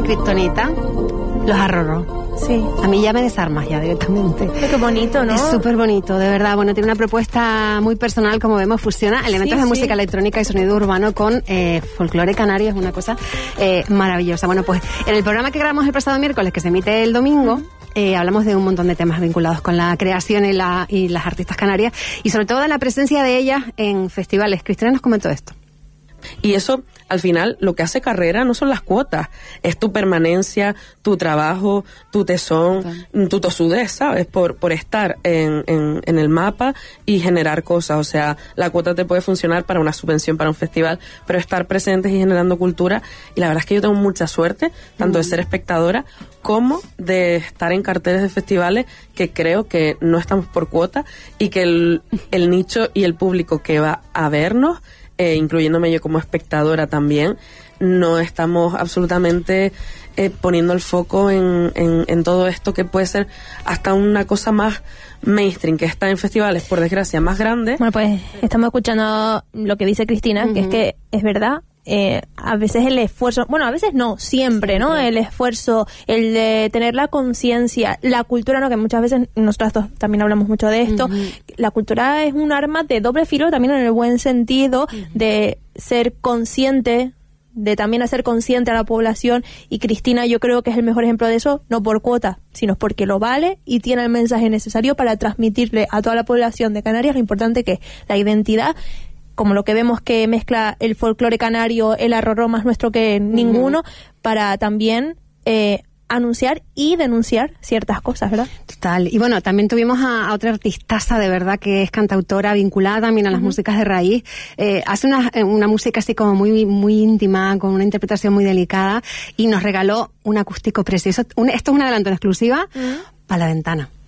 mi kriptonita, los arroros. Sí. A mí ya me desarmas ya directamente. Qué bonito, ¿no? Es súper bonito, de verdad. Bueno, tiene una propuesta muy personal, como vemos, fusiona elementos de música electrónica y sonido urbano con folclore canario, es una cosa maravillosa. Bueno, pues en el programa que grabamos el pasado miércoles, que se emite el domingo, hablamos de un montón de temas vinculados con la creación y las artistas canarias, y sobre todo de la presencia de ellas en festivales. Cristina nos comentó esto. Y eso, al final, lo que hace carrera no son las cuotas, es tu permanencia, tu trabajo, tu tesón, tu tosudez, ¿sabes? Por estar en el mapa y generar cosas. O sea, la cuota te puede funcionar para una subvención, para un festival, pero estar presentes y generando cultura. Y la verdad es que yo tengo mucha suerte, tanto de ser espectadora como de estar en carteles de festivales que creo que no estamos por cuota y que el nicho y el público que va a vernos, incluyéndome yo como espectadora también, no estamos absolutamente poniendo el foco en todo esto que puede ser hasta una cosa más mainstream, que está en festivales, por desgracia, más grandes. Bueno, pues estamos escuchando lo que dice Cristina, que es que es verdad. A veces el esfuerzo, bueno, a veces no, siempre, ¿no? El esfuerzo, el de tener la conciencia, la cultura, ¿no? Que muchas veces nosotros también hablamos mucho de esto. La cultura es un arma de doble filo, también en el buen sentido de ser consciente, de también hacer consciente a la población, y Cristina yo creo que es el mejor ejemplo de eso, no por cuota, sino porque lo vale y tiene el mensaje necesario para transmitirle a toda la población de Canarias lo importante que es la identidad, como lo que vemos que mezcla el folclore canario, el arroró más nuestro que ninguno, para también anunciar y denunciar ciertas cosas, ¿verdad? Total. Y bueno, también tuvimos a otra artistaza de verdad que es cantautora, vinculada también a las músicas de raíz. Hace una música así como muy, muy íntima, con una interpretación muy delicada, y nos regaló un acústico precioso. Esto es un adelanto en exclusiva para La Ventana.